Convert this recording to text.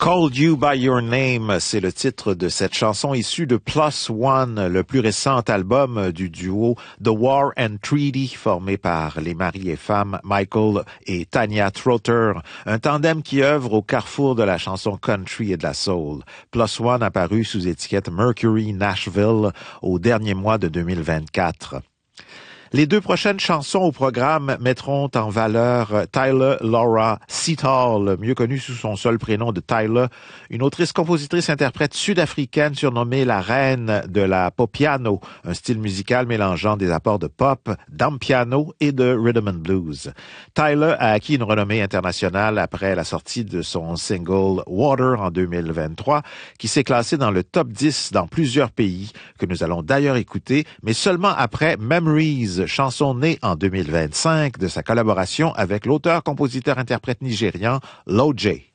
Called You by Your Name, c'est le titre de cette chanson issue de Plus One, le plus récent album du duo The War and Treaty, formé par les maris et femmes Michael et Tanya Trotter, un tandem qui œuvre au carrefour de la chanson country et de la soul. Plus One apparu sous étiquette Mercury Nashville au dernier mois de 2024. Les deux prochaines chansons au programme mettront en valeur Tyler Laura Seatal, mieux connue sous son seul prénom de Tyler, une autrice-compositrice-interprète sud-africaine surnommée la reine de la pop-piano, un style musical mélangeant des apports de pop, d'ampiano et de rhythm and blues. Tyler a acquis une renommée internationale après la sortie de son single Water en 2023, qui s'est classé dans le top 10 dans plusieurs pays, que nous allons d'ailleurs écouter, mais seulement après Memories, chanson née en 2025 de sa collaboration avec l'auteur-compositeur-interprète nigérian Lojay.